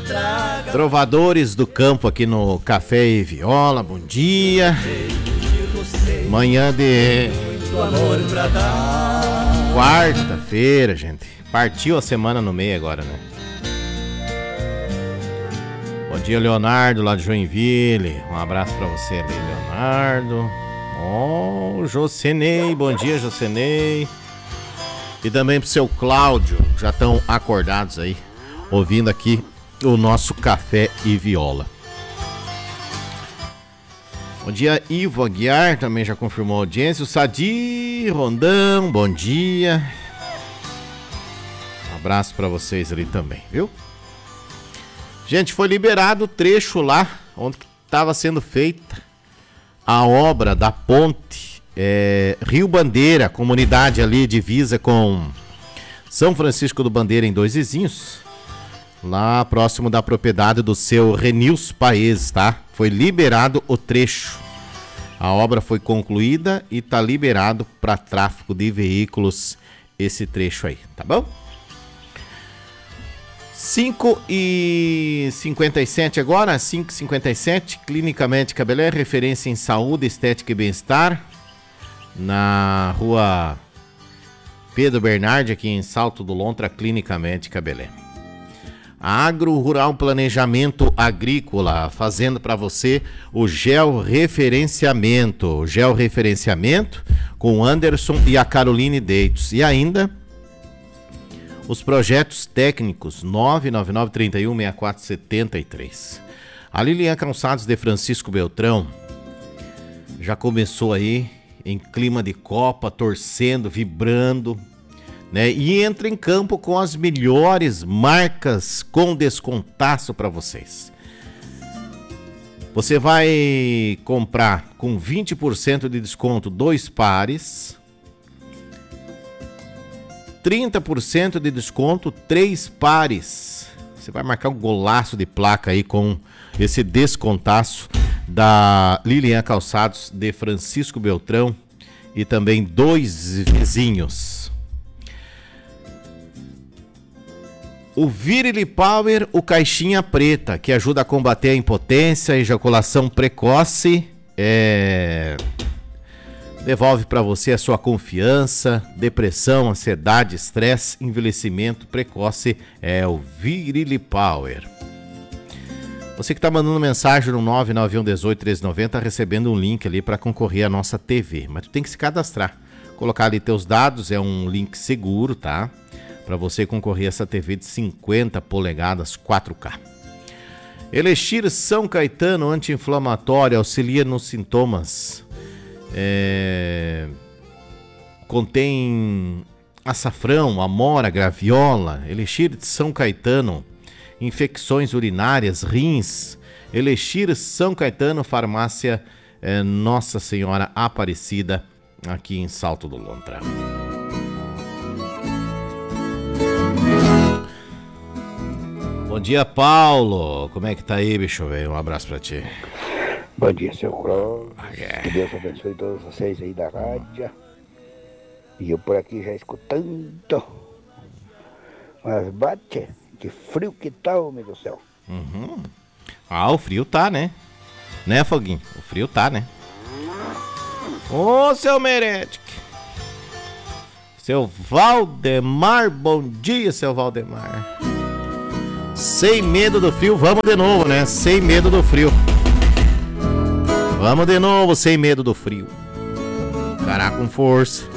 Trovadores do campo aqui no Café e Viola, bom dia. Manhã de quarta-feira, gente. Partiu a semana no meio agora, né? Bom dia, Leonardo, lá de Joinville. Um abraço pra você ali, Leonardo. Jocenei, bom dia, Jocenei. E também pro seu Cláudio, já estão acordados aí, ouvindo aqui o nosso Café e Viola. Bom dia, Ivo Aguiar, também já confirmou a audiência. O Sadi Rondão, bom dia. Um abraço pra vocês ali também, viu? Gente, foi liberado o trecho lá onde estava sendo feita a obra da ponte Rio Bandeira, comunidade ali divisa com São Francisco do Bandeira, em Dois Vizinhos, lá próximo da propriedade do seu Renils Paes, tá? Foi liberado o trecho. A obra foi concluída e tá liberado para tráfego de veículos esse trecho aí, tá bom? 5h57 agora, 5h57, Clinicamente Cabelé, referência em saúde, estética e bem-estar, na rua Pedro Bernardi, aqui em Salto do Lontra, Clinicamente Cabelé. Agro Rural Planejamento Agrícola, fazendo para você o georreferenciamento. Georreferenciamento com o Anderson e a Caroline Deitos. E ainda os projetos técnicos 999-31-6473. A Lilian Calçados de Francisco Beltrão já começou aí em clima de Copa, torcendo, vibrando, né? E entra em campo com as melhores marcas com descontaço para vocês. Você vai comprar com 20% de desconto 2 pares, 30% de desconto 3 pares. Você vai marcar um golaço de placa aí com esse descontaço da Lilian Calçados de Francisco Beltrão e também Dois Vizinhos. O Virili Power, o caixinha preta, que ajuda a combater a impotência, a ejaculação precoce, devolve para você a sua confiança, depressão, ansiedade, estresse, envelhecimento precoce, é o Virili Power. Você que está mandando mensagem no 991181390, tá recebendo um link ali para concorrer à nossa TV, mas tu tem que se cadastrar, colocar ali teus dados, é um link seguro, tá? Para você concorrer a essa TV de 50 polegadas 4K. Elixir São Caetano, anti-inflamatório, auxilia nos sintomas. Contém açafrão, amora, graviola. Elixir de São Caetano, infecções urinárias, rins. Elixir São Caetano, farmácia Nossa Senhora Aparecida, aqui em Salto do Lontra. Bom dia, Paulo. Como é que tá aí, bicho velho? Um abraço pra ti. Bom dia, seu Clóvis. Que Deus abençoe todos vocês aí da rádio. E eu por aqui já escutando. Mas bate, que frio que tá, homem do céu. Uhum. Ah, o frio tá, né? Né, Foguinho? O frio tá, né? Ô, seu Meretic. Seu Valdemar, bom dia, seu Valdemar. Sem medo do frio, vamos de novo, né? Sem medo do frio. Vamos de novo, sem medo do frio. Caraca, com força.